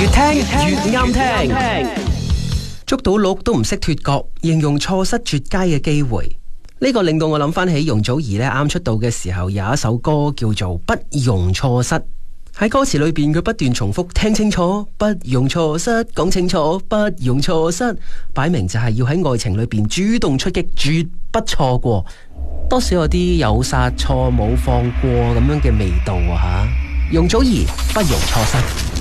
聽越啱聽。捉到鹿都唔識脫角，形容錯失絕佳嘅機會。呢個令到我諗翻起容祖兒咧啱出道嘅時候有一首歌叫做《不容錯失》。喺歌詞裏邊佢不斷重複聽清楚，不容錯失，講清楚，不容錯失，擺明就係要喺愛情裏邊主動出擊，絕不錯過。多少有啲有殺錯冇放過咁樣嘅味道啊吓！容祖兒不容錯失。